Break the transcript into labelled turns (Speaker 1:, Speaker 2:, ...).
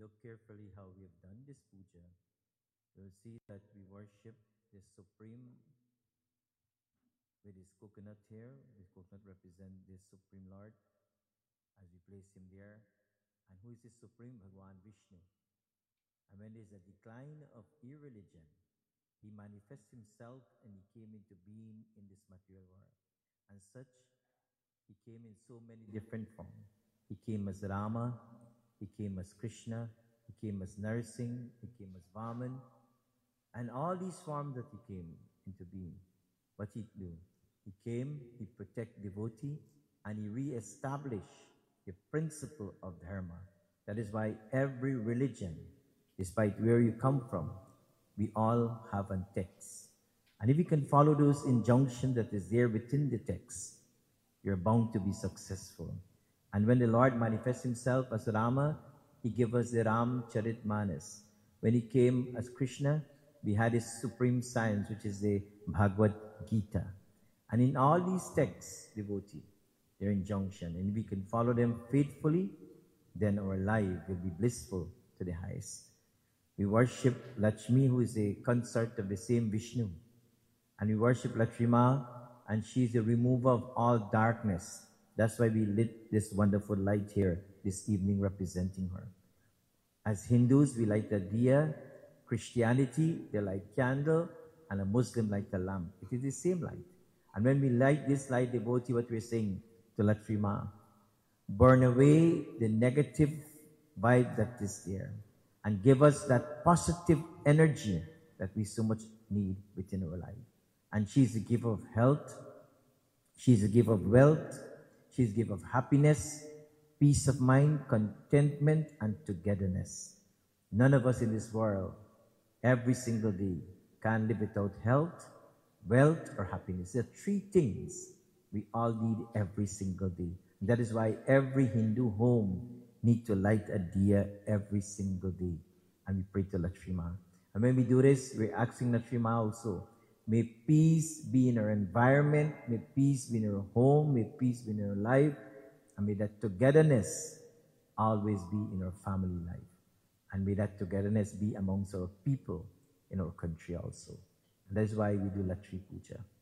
Speaker 1: look carefully how we have done this puja, you'll see that we worship the Supreme with his coconut here. This coconut represents the Supreme Lord as we place him there. And who is the Supreme? Bhagavan Vishnu. And when there's a decline of irreligion, he manifests himself and he came into being in this material world. And such, he came in so many different forms. He came as Rama, he came as Krishna, he came as Narsingh, he came as Vaman. And all these forms that he came into being, what he do? He came, he protect devotee, and he re-established the principle of dharma. That is why every religion, despite where you come from, we all have a text. And if you can follow those injunctions that is there within the text, you're bound to be successful. And when the Lord manifests himself as Rama, he gave us the Ram Charitmanas. When he came as Krishna, we had his supreme science, which is the Bhagavad Gita. And in all these texts, devotee, their injunction, and we can follow them faithfully, then our life will be blissful to the highest. We worship Lakshmi, who is a consort of the same Vishnu. And we worship Lakshmi Ma, and she is the remover of all darkness. That's why we lit this wonderful light here this evening representing her. As Hindus, we light the diya. Christianity, they light candle, and a Muslim light the lamp. It is the same light. And when we light this light, devotee, what we're saying to Lakshmi Ma, burn away the negative vibe that is there and give us that positive energy that we so much need within our life. And she's the giver of health, she's the giver of wealth, she's the giver of happiness, peace of mind, contentment, and togetherness. None of us in this world, every single day, can live without health, wealth, or happiness. There are three things we all need every single day. And that is why every Hindu home needs to light a diya every single day. And we pray to Lakshmi Ma. And when we do this, we're asking Lakshmi Ma also, may peace be in our environment, may peace be in our home, may peace be in our life, and may that togetherness always be in our family life. And may that togetherness be amongst our people in our country also. And that's why we do Lakshmi Puja.